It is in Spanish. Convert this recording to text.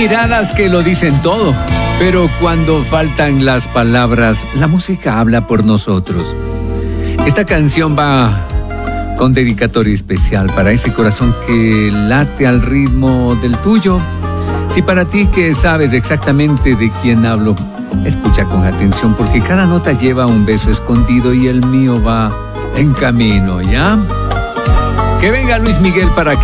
miradas que lo dicen todo, pero cuando faltan las palabras, la música habla por nosotros. Esta canción va con dedicatoria especial para ese corazón que late al ritmo del tuyo. Si para ti que sabes exactamente de quién hablo, escucha con atención porque cada nota lleva un beso escondido y el mío va en camino, ¿ya? Que venga Luis Miguel para que